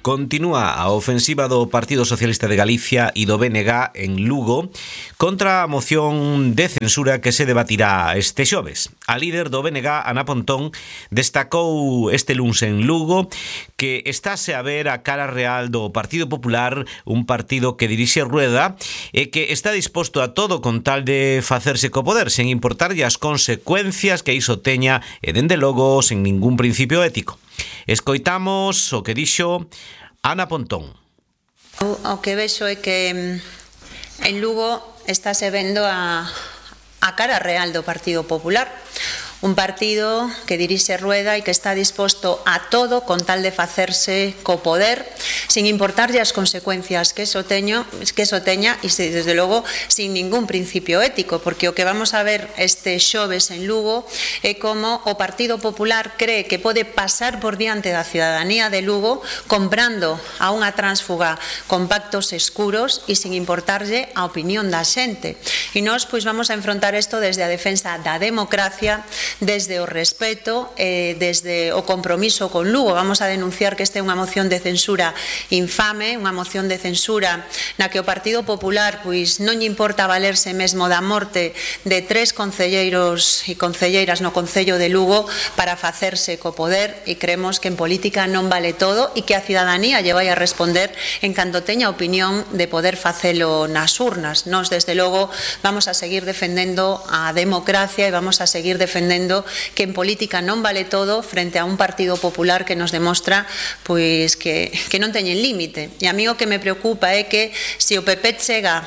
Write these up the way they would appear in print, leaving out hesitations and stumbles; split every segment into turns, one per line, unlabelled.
Continúa a ofensiva do Partido Socialista de Galicia e do BNG en Lugo contra a moción de censura que se debatirá este xoves. A líder do BNG, Ana Pontón, destacou este luns en Lugo que estáse a ver a cara real do Partido Popular, un partido que dirixe Rueda e que está disposto a todo con tal de facerse co poder, sen importarlle as consecuencias que iso teña e, dende logo, sen ningún principio ético. Escoitamos o que dixo Ana Pontón.
O que vexo é que en Lugo estáse vendo a cara real do Partido Popular. Un partido que dirixe Rueda e que está disposto a todo con tal de facerse co poder, sin importarlle as consecuencias que eso teña e, desde logo, sin ningún principio ético, porque o que vamos a ver este xoves en Lugo é como o Partido Popular cree que pode pasar por diante da cidadanía de Lugo comprando a unha tránsfuga con pactos escuros e sin importarlle a opinión da xente. E nós pois vamos a enfrontar isto desde a defensa da democracia, desde o respeto, desde o compromiso con Lugo. Vamos a denunciar que esta é unha moción de censura infame, unha moción de censura na que o Partido Popular pois non lle importa valerse mesmo da morte de 3 concelleiros e concelleiras no Concello de Lugo para facerse co poder, e creemos que en política non vale todo e que a cidadanía lle vai a responder en canto teña opinión de poder facelo nas urnas. Nós, desde logo, vamos a seguir defendendo a democracia e vamos a seguir defendendo que en política non vale todo frente a un Partido Popular que nos demostra pois que non teñen límite. E a mí o que me preocupa é que se o PP chega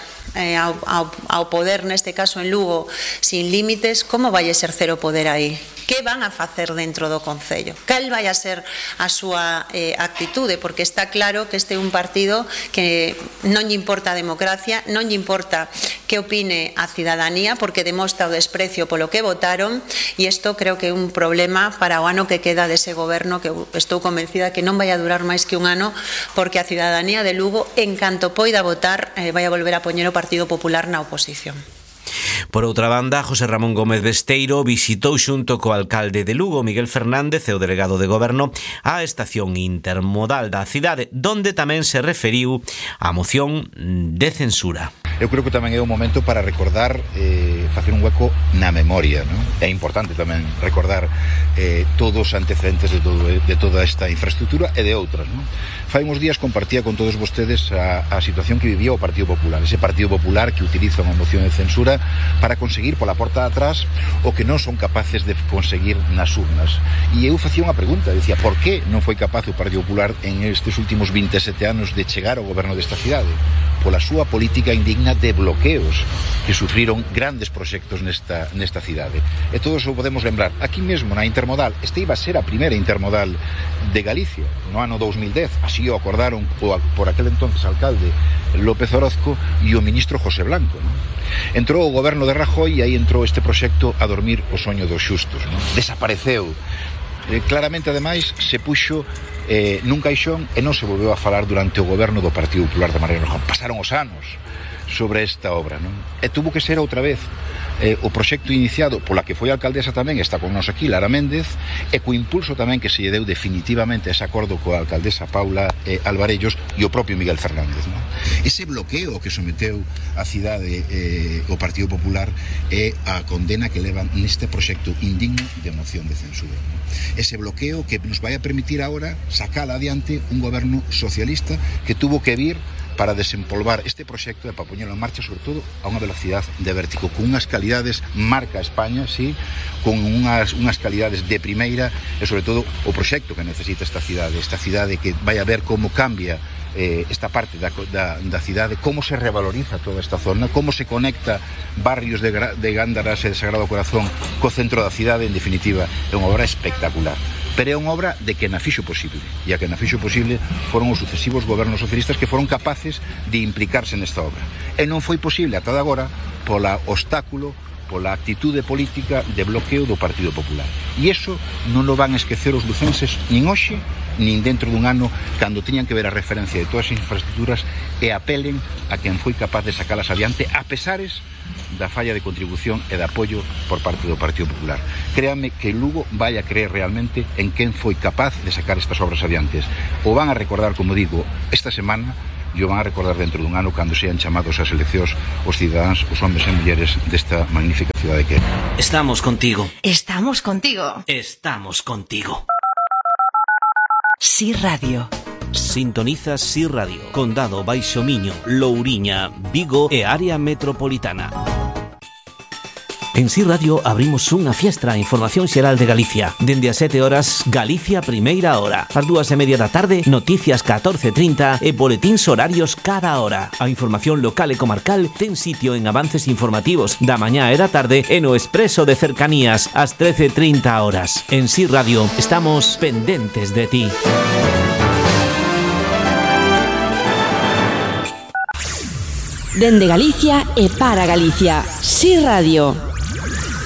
ao poder, neste caso en Lugo, sin límites, como vai exercer o poder aí? Que van a facer dentro do Concello? Cal vai a ser a súa actitude? Porque está claro que este é un partido que non lle importa a democracia, non lle importa que opine a cidadanía, porque demostra o desprecio polo que votaron, e isto creo que é un problema para o ano que queda dese goberno, que estou convencida que non vai a durar máis que un ano, porque a cidadanía de Lugo, en canto poida votar, vai a volver a poñer o Partido Popular na oposición.
Por outra banda, José Ramón Gómez Besteiro visitou xunto co alcalde de Lugo, Miguel Fernández, e o delegado de Goberno, a estación intermodal da cidade, donde tamén se referiu á moción de censura.
Eu creo que tamén é un momento para recordar, facer un hueco na memoria, non? É importante tamén recordar todos os antecedentes de toda esta infraestructura e de outras, non? Fai uns días compartía con todos vostedes a situación que vivía o Partido Popular, ese Partido Popular que utiliza unha moción de censura para conseguir pola porta de atrás o que non son capaces de conseguir nas urnas. E eu facía unha pregunta, decía, por que non foi capaz o Partido Popular en estes últimos 27 anos de chegar ao goberno desta cidade? Pola súa política indigna de bloqueos que sufriron grandes proxectos nesta cidade. E todos o podemos lembrar. Aquí mesmo, na intermodal, esta iba a ser a primeira intermodal de Galicia, no ano 2010. Así o acordaron por aquel entonces alcalde López Orozco e o ministro José Blanco, non? Entrou o goberno de Rajoy e aí entrou este proxecto a dormir o soño dos xustos, non? Desapareceu. Claramente, ademais, se puxo nun caixón e non se volveu a falar durante o goberno do Partido Popular de Mariano Rajoy. Pasaron os anos sobre esta obra, non? E tuvo que ser outra vez o proxecto iniciado pola que foi alcaldesa tamén, está con nos aquí, Lara Méndez, e co impulso tamén que se lle deu definitivamente ese acordo coa alcaldesa Paula Alvarellos e o propio Miguel Fernández, non? Ese bloqueo que someteu a cidade o Partido Popular é a condena que levan neste proxecto indigno de moción de censura, non? Ese bloqueo que nos vai a permitir agora sacar adiante un goberno socialista que tuvo que vir para desempolvar este proxecto e para poñelo en marcha, sobre todo a unha velocidade de vértigo, con unhas calidades marca España, sí, con unhas calidades de primeira, e sobre todo o proxecto que necesita esta cidade que vai a ver como cambia esta parte da cidade, como se revaloriza toda esta zona, como se conecta barrios de Gándaras e de Sagrado Corazón co centro da cidade. En definitiva, é unha obra espectacular. Pero é unha obra de que na fixo posible, e a que na fixo posible foron os sucesivos gobernos socialistas que foron capaces de implicarse nesta obra. E non foi posible ata agora pola obstáculo, pola actitude política de bloqueo do Partido Popular. E iso non o van a esquecer os lucenses nin hoxe, nin dentro dun ano, cando tiñan que ver a referencia de todas as infraestructuras e apelen a quen foi capaz de sacalas adiante, a pesares da falla de contribución e de apoio por parte do Partido Popular. Créame que Lugo vai a creer realmente en quen foi capaz de sacar estas obras adiantes. O van a recordar, como digo, esta semana, e o van a recordar dentro dun ano cando sean chamados ás eleccións os cidadáns, os homes e mulleres desta magnífica cidade que é.
Estamos contigo.
Estamos contigo.
Estamos contigo.
Sí Radio.
Sintoniza Sí Radio, Condado Baixo Miño, Louriña, Vigo e área metropolitana. En Sí Radio abrimos unha fiestra a información xeral de Galicia. Dende as 7 horas, Galicia Primeira Hora. Ás 2:30 da tarde, noticias 14:30 e boletíns horarios cada hora. A información local e comarcal ten sitio en avances informativos da mañá e da tarde e no Expreso de Cercanías ás 13:30 horas. En Sí Radio estamos pendentes de ti.
Dende Galicia e para Galicia. Sí Radio.